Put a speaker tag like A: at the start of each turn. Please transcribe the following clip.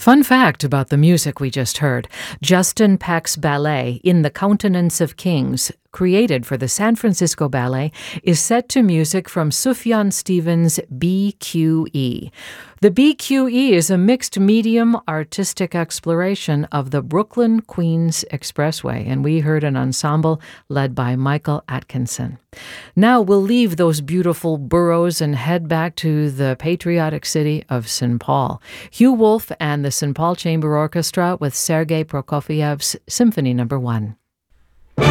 A: Fun fact about the music we just heard: Justin Peck's ballet, In the Countenance of Kings, created for the San Francisco Ballet, is set to music from Sufjan Stevens' BQE. The BQE is a mixed medium artistic exploration of the Brooklyn-Queens Expressway, and we heard an ensemble led by Michael Atkinson. Now we'll leave those beautiful boroughs and head back to the patriotic city of St. Paul. Hugh Wolf and the St. Paul Chamber Orchestra with Sergei Prokofiev's Symphony No. 1.